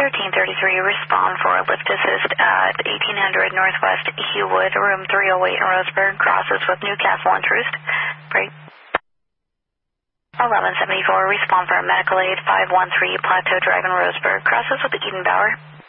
1333, respond for a lift assist at 1800 Northwest Hewwood, room 308 in Roseburg, crosses with Newcastle and Troost. Break. 1174, respond for medical aid 513 Plateau Drive in Roseburg, crosses with Eden Bower.